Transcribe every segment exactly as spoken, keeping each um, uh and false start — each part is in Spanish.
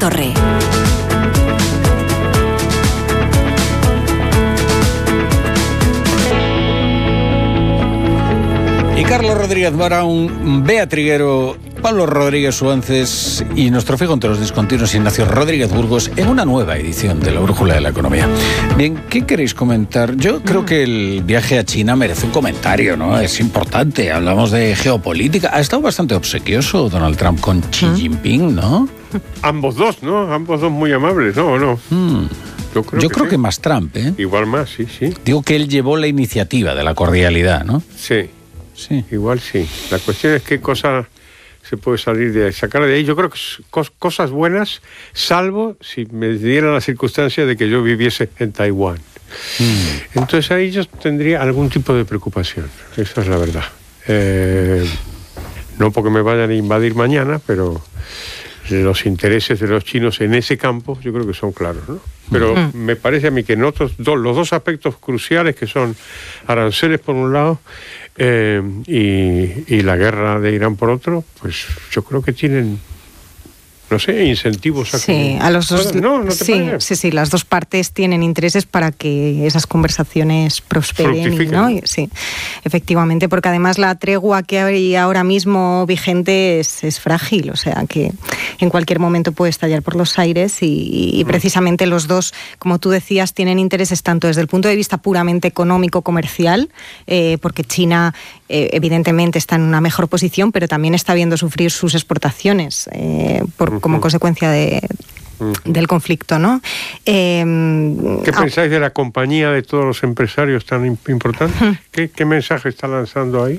Torre. Y Carlos Rodríguez Barón, Bea Triguero, Pablo Rodríguez Suances y nuestro fijo entre los discontinuos Ignacio Rodríguez Burgos en una nueva edición de La Brújula de la Economía. Bien, ¿qué queréis comentar? Yo creo que el viaje a China merece un comentario, ¿no? Es importante, hablamos de geopolítica. Ha estado bastante obsequioso Donald Trump con Xi Jinping, ¿no? Ambos dos, ¿no? Ambos dos muy amables, ¿no? ¿No? Hmm. Yo creo, Yo que, creo sí. que más Trump, ¿eh? Igual más, sí, sí. Digo que él llevó la iniciativa de la cordialidad, ¿no? Sí. Sí. Igual sí. La cuestión es qué cosa se puede salir de sacar de ahí. Yo creo que cos, cosas buenas, salvo si me diera la circunstancia de que yo viviese en Taiwán. Mm. Entonces ahí yo tendría algún tipo de preocupación. Esa es la verdad. Eh, no porque me vayan a invadir mañana, pero los intereses de los chinos en ese campo yo creo que son claros, ¿no? Pero mm. me parece a mí que en otros dos, los dos aspectos cruciales, que son aranceles por un lado eh, y, y la guerra de Irán por otro, pues yo creo que tienen, no sé, incentivos a sí, que... a los dos, ¿No? ¿No te sí, parece? sí, sí, las dos partes tienen intereses para que esas conversaciones prosperen, y, ¿no? Y, sí, efectivamente, porque además la tregua que hay ahora mismo vigente es, es frágil, o sea que en cualquier momento puede estallar por los aires y, y precisamente los dos, como tú decías, tienen intereses tanto desde el punto de vista puramente económico, comercial, eh, porque China eh, evidentemente está en una mejor posición, pero también está viendo sufrir sus exportaciones eh, por como consecuencia de, del conflicto, ¿no? Eh, ¿Qué ah, pensáis de la compañía de todos los empresarios tan importantes? ¿Qué, qué mensaje está lanzando ahí?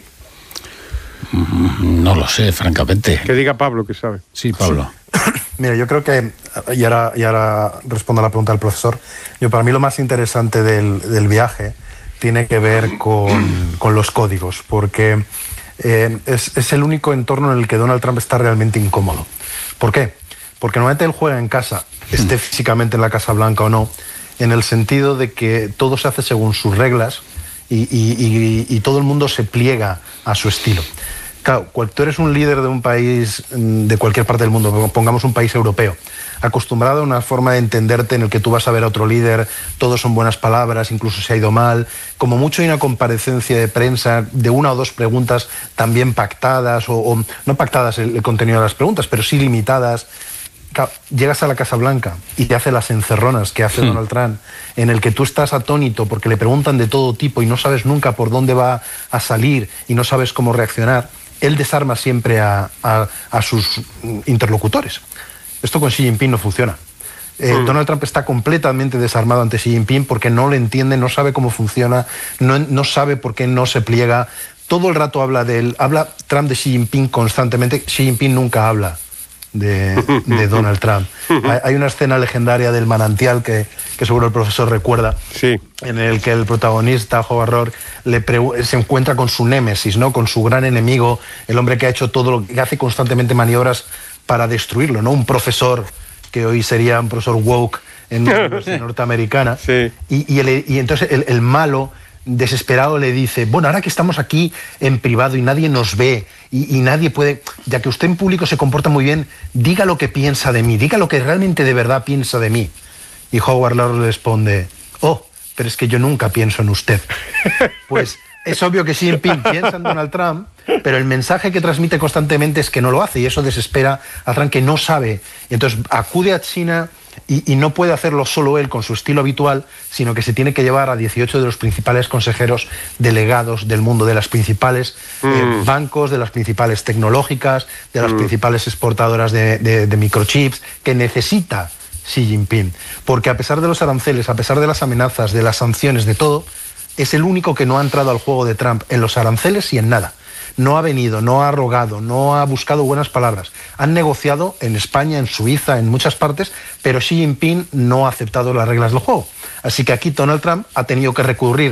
No lo sé, francamente. Que diga Pablo, que sabe. Sí, Pablo. Sí. Mira, yo creo que, y ahora, y ahora respondo a la pregunta del profesor, yo para mí lo más interesante del, del viaje tiene que ver con, con los códigos, porque eh, es, es el único entorno en el que Donald Trump está realmente incómodo. ¿Por qué? Porque normalmente él juega en casa, esté físicamente en la Casa Blanca o no, en el sentido de que todo se hace según sus reglas y, y, y, y todo el mundo se pliega a su estilo. Claro, cuando tú eres un líder de un país, de cualquier parte del mundo, pongamos un país europeo, acostumbrado a una forma de entenderte en el que tú vas a ver a otro líder, todos son buenas palabras, incluso si ha ido mal, como mucho hay una comparecencia de prensa de una o dos preguntas también pactadas, o, o no pactadas el, el contenido de las preguntas, pero sí limitadas. Claro, llegas a la Casa Blanca y te hace las encerronas que hace sí. Donald Trump, en el que tú estás atónito porque le preguntan de todo tipo y no sabes nunca por dónde va a salir y no sabes cómo reaccionar. Él desarma siempre a, a, a sus interlocutores. Esto con Xi Jinping no funciona. Eh, mm. Donald Trump está completamente desarmado ante Xi Jinping porque no lo entiende, no sabe cómo funciona, no, no sabe por qué no se pliega. Todo el rato habla de él, habla Trump de Xi Jinping constantemente. Xi Jinping nunca habla de, de Donald Trump. Hay, hay una escena legendaria del manantial que, que seguro el profesor recuerda, sí. en el que el protagonista, Howard Roark, le se encuentra con su némesis, ¿no? Con su gran enemigo, el hombre que ha hecho todo lo que hace constantemente maniobras para destruirlo, ¿no? Un profesor que hoy sería un profesor woke en la Universidad Norteamericana. Sí. Y, y, el, y entonces el, el malo, desesperado, le dice, bueno, ahora que estamos aquí en privado y nadie nos ve y, y nadie puede, ya que usted en público se comporta muy bien, diga lo que piensa de mí, diga lo que realmente de verdad piensa de mí. Y Howard Roark le responde, oh, pero es que yo nunca pienso en usted. Pues es obvio que Xi Jinping piensa en Donald Trump, pero el mensaje que transmite constantemente es que no lo hace y eso desespera a Trump, que no sabe. Y entonces acude a China y, y no puede hacerlo solo él con su estilo habitual, sino que se tiene que llevar a dieciocho de los principales consejeros delegados del mundo, de las principales mm. eh, bancos, de las principales tecnológicas, de las mm. principales exportadoras de, de, de microchips, que necesita Xi Jinping. Porque a pesar de los aranceles, a pesar de las amenazas, de las sanciones, de todo, es el único que no ha entrado al juego de Trump en los aranceles y en nada. No ha venido, no ha rogado, no ha buscado buenas palabras. Han negociado en España, en Suiza, en muchas partes, pero Xi Jinping no ha aceptado las reglas del juego. Así que aquí Donald Trump ha tenido que recurrir